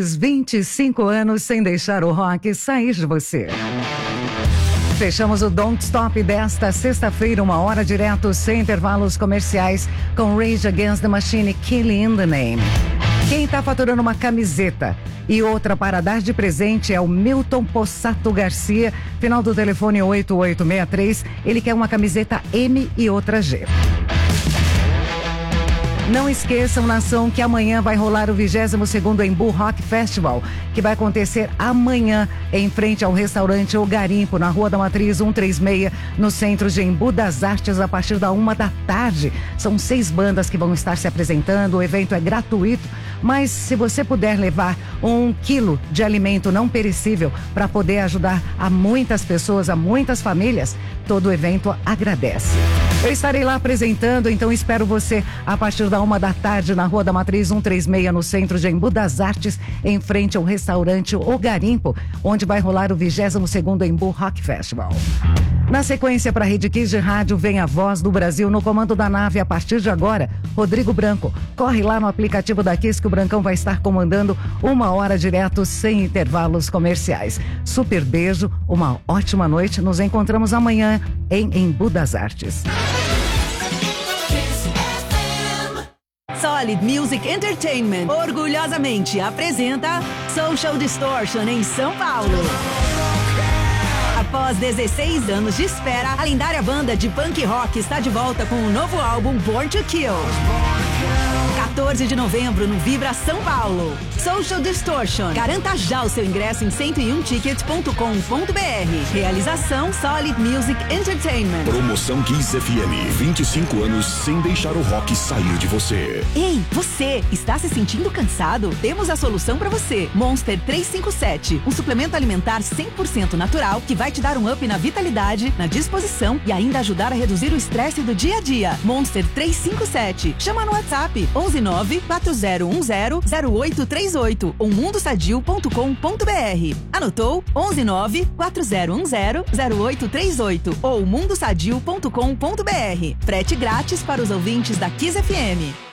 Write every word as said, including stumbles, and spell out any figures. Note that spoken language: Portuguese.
Artes, vinte e cinco anos sem deixar o rock sair de você. Fechamos o Don't Stop desta sexta-feira, uma hora direto, sem intervalos comerciais, com Rage Against the Machine, Killing in the Name. Quem está faturando uma camiseta e outra para dar de presente é o Milton Possato Garcia, final do telefone oito oito seis três. Ele quer uma camiseta M e outra G. Não esqueçam, nação, que amanhã vai rolar o vigésimo segundo Embu Rock Festival, que vai acontecer amanhã em frente ao restaurante O Garimpo, na Rua da Matriz cento e trinta e seis, no centro de Embu das Artes, a partir da uma da tarde. São seis bandas que vão estar se apresentando, o evento é gratuito, mas se você puder levar um quilo de alimento não perecível para poder ajudar a muitas pessoas, a muitas famílias, todo o evento agradece. Eu estarei lá apresentando, então espero você a partir da uma da tarde na Rua da Matriz cento e trinta e seis, no centro de Embu das Artes, em frente ao restaurante O Garimpo, onde vai rolar o vigésimo segundo Embu Rock Festival. Na sequência, para a Rede Kiss de Rádio, vem a Voz do Brasil no comando da nave a partir de agora, Rodrigo Branco. Corre lá no aplicativo da Kiss que o Brancão vai estar comandando uma hora direto, sem intervalos comerciais. Super beijo, uma ótima noite, nos encontramos amanhã em Embu das Artes. Solid Music Entertainment orgulhosamente apresenta Social Distortion em São Paulo. Após dezesseis anos de espera, a lendária banda de punk rock está de volta com o novo álbum Born to Kill. quatorze de novembro no Vibra São Paulo. Social Distortion. Garanta já o seu ingresso em cento e um tickets ponto com ponto b r. Realização Solid Music Entertainment. Promoção Kiss F M. vinte e cinco anos sem deixar o rock sair de você. Ei, você, está se sentindo cansado? Temos a solução para você. Monster trezentos e cinquenta e sete. Um suplemento alimentar cem por cento natural que vai te dar um up na vitalidade, na disposição e ainda ajudar a reduzir o estresse do dia a dia. Monster trezentos e cinquenta e sete. Chama no WhatsApp onze nove quatro zero um zero zero oito três oito ou mundo sadio ponto com ponto b r. Anotou? onze nove quatro zero um zero zero oito três oito ou mundo sadio ponto com ponto b r. Frete grátis para os ouvintes da Kiss F M.